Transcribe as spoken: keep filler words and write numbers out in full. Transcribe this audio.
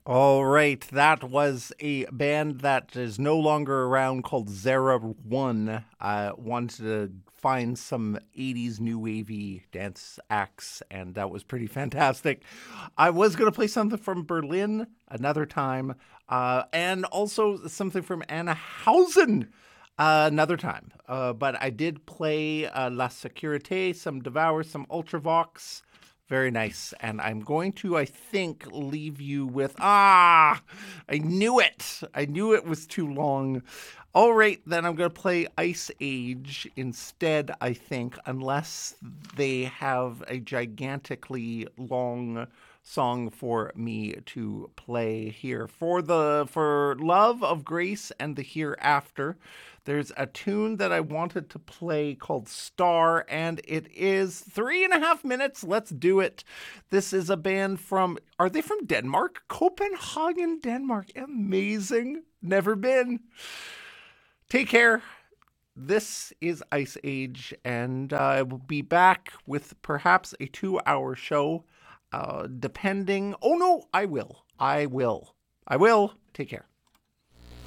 All right, that was a band that is no longer around called Zara One. I wanted to find some eighties new wavy dance acts, and that was pretty fantastic. I was going to play something from Berlin another time, uh, and also something from Anna Hausen uh, another time. Uh, but I did play uh, La Sécurité, some Devour, some Ultravox. Very nice. And I'm going to, I think, leave you with ah, I knew it. I knew it was too long. All right, then I'm going to play Ice Age instead, I think, unless they have a gigantically long song for me to play here. For the for Love of Grace and the Hereafter, there's a tune that I wanted to play called Star, and it is three and a half minutes. Let's do it. This is a band from, are they from Denmark? Copenhagen, Denmark. Amazing. Never been. Take care. This is Ice Age, and uh, I will be back with perhaps a two hour show, uh, depending. Oh, no, I will. I will. I will. Take care.